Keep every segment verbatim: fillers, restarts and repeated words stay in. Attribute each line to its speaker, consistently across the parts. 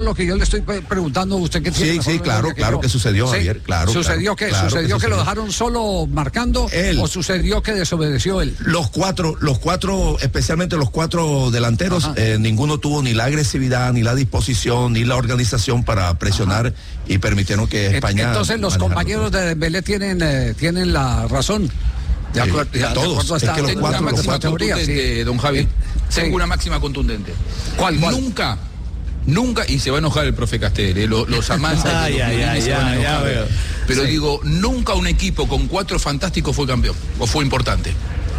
Speaker 1: lo que yo le estoy preguntando a usted que tiene.
Speaker 2: Sí, sí, claro, claro yo. que sucedió, sí. Javier, claro.
Speaker 1: ¿Sucedió
Speaker 2: claro,
Speaker 1: que
Speaker 2: claro
Speaker 1: sucedió que,
Speaker 2: que,
Speaker 1: que lo dejaron solo marcando él. o sucedió que desobedeció él?
Speaker 2: Los cuatro, los cuatro, especialmente los cuatro delanteros, eh, ninguno tuvo ni la agresividad, ni la disposición, ni la organización para presionar Ajá. y permitieron que España.
Speaker 1: Entonces los compañeros de Dembélé tienen, eh, tienen la razón.
Speaker 3: De acuerdo,
Speaker 2: sí, de todos. Es que los
Speaker 3: tengo
Speaker 2: cuatro,
Speaker 3: una máxima
Speaker 2: los cuatro,
Speaker 3: contundente, sí. don Javi. Sí. Tengo una máxima contundente.
Speaker 1: ¿Cuál, cuál?
Speaker 3: Nunca, nunca, y se va a enojar el profe Castel, eh, los, los amantes
Speaker 4: ay,
Speaker 3: de los
Speaker 4: ay, ay,
Speaker 3: se van a
Speaker 4: ay,
Speaker 3: enojar.
Speaker 4: ya
Speaker 3: Pero
Speaker 1: sí.
Speaker 3: digo, nunca un equipo con cuatro fantásticos fue campeón, o fue importante.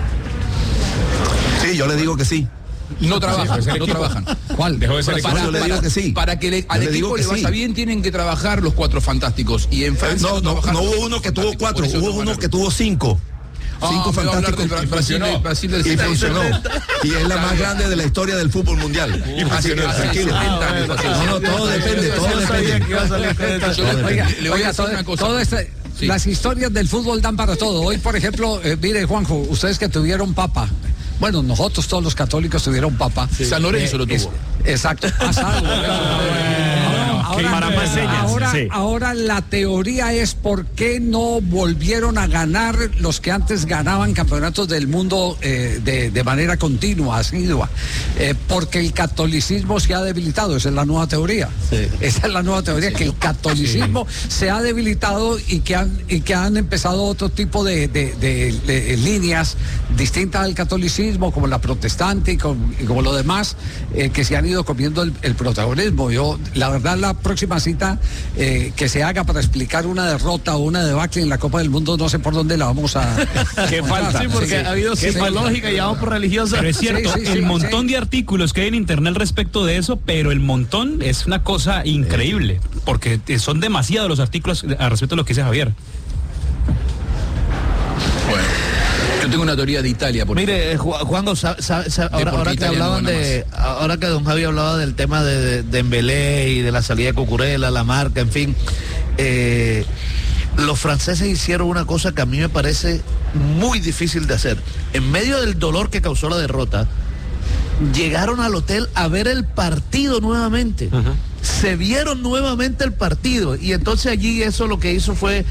Speaker 2: Sí, yo le digo que sí.
Speaker 3: No trabajan, no trabajan.
Speaker 1: ¿Cuál?
Speaker 2: Dejó de ser
Speaker 3: para,
Speaker 2: yo le digo
Speaker 3: para,
Speaker 2: que sí.
Speaker 3: Para que le, al
Speaker 2: yo
Speaker 3: equipo
Speaker 2: le,
Speaker 3: le vaya sí. bien, tienen que trabajar los cuatro fantásticos. Y en Francia
Speaker 2: no, no, no hubo uno que tuvo cuatro, hubo uno que tuvo cinco. Cinco
Speaker 3: ah,
Speaker 2: fantásticos
Speaker 3: de Brasil,
Speaker 2: y,
Speaker 3: Brasil del
Speaker 2: y funcionó. Y es la más grande de la historia del fútbol mundial.
Speaker 3: Y funcionó, tranquilo.
Speaker 2: No, no, todo depende, todo depende.
Speaker 1: Oiga, le voy a hacer una cosa. Todo este, sí. Las historias del fútbol dan para todo. Hoy, por ejemplo, eh, mire, Juanjo, ustedes que tuvieron papa. Bueno, nosotros todos los católicos tuvieron papa.
Speaker 3: Sí. San Lorenzo eh, lo tuvo.
Speaker 1: Es, exacto. Pasado. Ahora,
Speaker 4: para más señas,
Speaker 1: ahora,
Speaker 4: sí.
Speaker 1: ahora la teoría es por qué no volvieron a ganar los que antes ganaban campeonatos del mundo eh, de, de manera continua, asidua. Eh, porque el catolicismo se ha debilitado, esa es la nueva teoría. Sí. Esa es la nueva teoría, sí. que el catolicismo sí. se ha debilitado y que han, y que han empezado otro tipo de, de, de, de, de líneas distintas al catolicismo, como la protestante y como, y como lo demás, eh, que se han ido comiendo el, el protagonismo. Yo, la verdad, la próxima cita eh, que se haga para explicar una derrota o una debacle en la Copa del Mundo, no sé por dónde la vamos a...
Speaker 4: Qué falta.
Speaker 5: Sí, porque sí,
Speaker 4: ha habido psicológica y vamos por religiosa.
Speaker 5: Pero es cierto, sí, sí, el sí, montón sí. de artículos que hay en internet respecto de eso, pero el montón es una cosa increíble, porque son demasiados los artículos al respecto de lo que dice Javier.
Speaker 3: Bueno. Yo tengo una teoría de Italia. Por
Speaker 4: Mire, Juanjo, ahora, ahora que hablaban de, ahora que don Javi hablaba del tema de, de, de Dembélé y de la salida de Cucurella, la marca, en fin, eh, los franceses hicieron una cosa que a mí me parece muy difícil de hacer. En medio del dolor que causó la derrota, llegaron al hotel a ver el partido nuevamente. Uh-huh. Se vieron nuevamente el partido y entonces allí eso lo que hizo fue eh,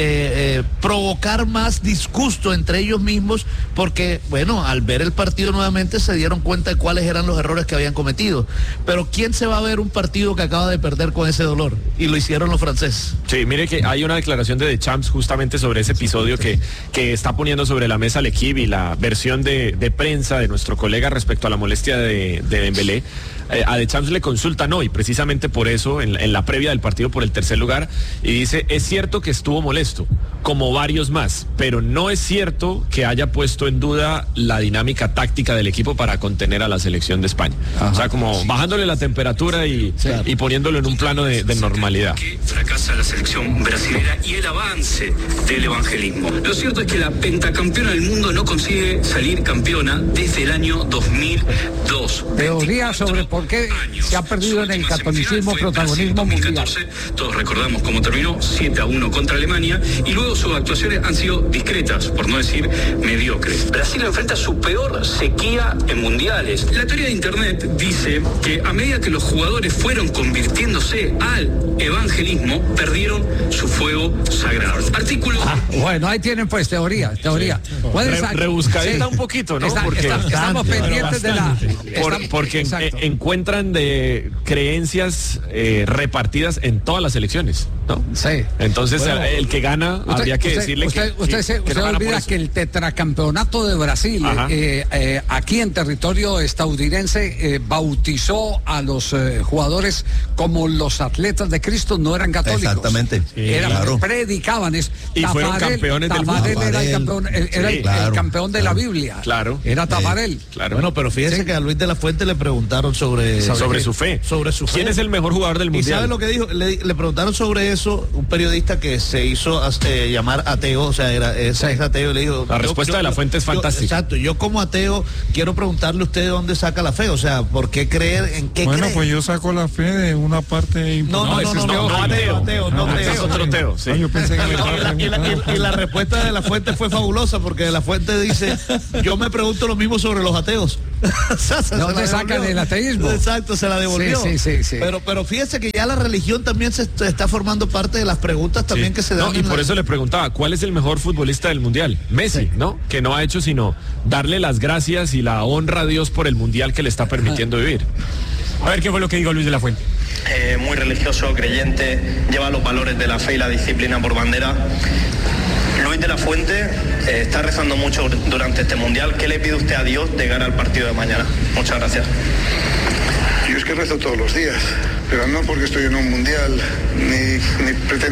Speaker 4: eh, provocar más disgusto entre ellos mismos, porque bueno, al ver el partido nuevamente se dieron cuenta de cuáles eran los errores que habían cometido. Pero ¿quién se va a ver un partido que acaba de perder con ese dolor? Y lo hicieron los franceses.
Speaker 6: Sí, mire que hay una declaración de Deschamps justamente sobre ese episodio que, que está poniendo sobre la mesa L'Équipe y la versión de, de prensa de nuestro colega respecto a la molestia de, de Dembélé. Eh, a Deschamps le consultan hoy, precisamente por eso, en, en la previa del partido por el tercer lugar, y dice, es cierto que estuvo molesto, como varios más, pero no es cierto que haya puesto en duda la dinámica táctica del equipo para contener a la selección de España. Ajá. O sea, como sí. bajándole la temperatura y, sí. y poniéndolo en un plano de, de normalidad.
Speaker 7: Que fracasa la selección brasilera y el avance del evangelismo. Lo cierto es que la pentacampeona del mundo no consigue salir campeona desde el año dos mil dos.
Speaker 1: Teoría sobre por qué se ha perdido en el catolicismo protagonismo mundial.
Speaker 7: Todos recordamos cómo terminó siete a uno contra Alemania y luego sus actuaciones han sido discretas, por no decir mediocres. Brasil enfrenta su peor sequía en mundiales. La teoría de internet dice que a medida que los jugadores fueron convirtiéndose al evangelismo, perdieron su fuego sagrado. Artículo...
Speaker 1: Ah, bueno, ahí tienen pues teoría, teoría.
Speaker 6: Re, rebuscadita sí. un poquito, ¿no?
Speaker 1: Está,
Speaker 6: porque
Speaker 1: está, estamos pendientes de la...
Speaker 6: Por,
Speaker 1: estamos,
Speaker 6: porque en, encuentran de creencias eh, repartidas en todas las elecciones, ¿no?
Speaker 1: Sí.
Speaker 6: Entonces
Speaker 1: bueno,
Speaker 6: el, el que gana
Speaker 1: usted,
Speaker 6: habría que
Speaker 1: usted,
Speaker 6: decirle
Speaker 1: usted,
Speaker 6: que...
Speaker 1: Usted,
Speaker 6: que,
Speaker 1: se,
Speaker 6: que
Speaker 1: usted
Speaker 6: no
Speaker 1: olvida que el tetracampeonato de Brasil, eh, eh, aquí en territorio estadounidense, eh, bautizó a los eh, jugadores como los atletas de Cristo, no eran católicos.
Speaker 2: Exactamente.
Speaker 1: Sí, eran,
Speaker 2: claro.
Speaker 1: Predicaban eso.
Speaker 6: Y
Speaker 1: Tafarel,
Speaker 6: fueron campeones del mundo.
Speaker 1: Tafarel era, el campeón, era
Speaker 6: sí,
Speaker 1: el,
Speaker 2: claro,
Speaker 1: el campeón de
Speaker 2: claro,
Speaker 1: la Biblia.
Speaker 6: Claro.
Speaker 1: Era Tafarel.
Speaker 6: Eh, claro.
Speaker 4: Bueno, pero fíjese sí. que a Luis de la Fuente le preguntaron sobre...
Speaker 6: Sobre, sobre su fe.
Speaker 4: Sobre su fe.
Speaker 6: ¿Quién es el mejor jugador del mundial?
Speaker 4: ¿Y sabe lo que dijo? Le, le preguntaron sobre eso un periodista que se hizo eh, llamar ateo, o sea, era es, es ateo, y le dijo...
Speaker 6: La respuesta yo, de la Fuente es fantástica.
Speaker 4: Yo, exacto, yo como ateo quiero preguntarle a usted de dónde saca la fe, o sea, ¿por qué creer, en qué
Speaker 8: Bueno,
Speaker 4: cree?
Speaker 8: pues yo saco la fe de una parte importante.
Speaker 4: No, no, no, no, no, no, ateo, ateo, no,
Speaker 6: no,
Speaker 4: ateo.
Speaker 6: Es otro ateo, sí.
Speaker 8: No, yo pensé que me estaba
Speaker 4: y, la, y, la, y la respuesta de la Fuente fue fabulosa, porque la Fuente dice, yo me pregunto lo mismo sobre los ateos. ¿De
Speaker 1: dónde sacan el ateísmo?
Speaker 4: Exacto, se la devolvió.
Speaker 1: Sí, sí, sí, sí.
Speaker 4: Pero, pero fíjese que ya la religión también se está formando parte de las preguntas también sí. que se dan.
Speaker 6: No, y por la... eso le preguntaba, ¿cuál es el mejor futbolista del Mundial? Messi, sí. ¿no? Que no ha hecho sino darle las gracias y la honra a Dios por el Mundial que le está permitiendo vivir.
Speaker 5: A ver qué fue lo que dijo Luis de la Fuente.
Speaker 9: Eh, muy religioso, creyente, lleva los valores de la fe y la disciplina por bandera. Luis de la Fuente eh, está rezando mucho durante este Mundial. ¿Qué le pide usted a Dios de cara al partido de mañana? Muchas gracias.
Speaker 10: Yo es que rezo todos los días, pero no porque estoy en un Mundial, ni, ni pretendo